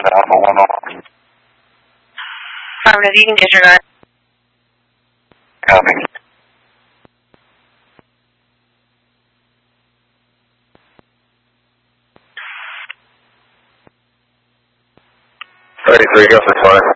Affirmative, you can disregard. Copy. Go for 5.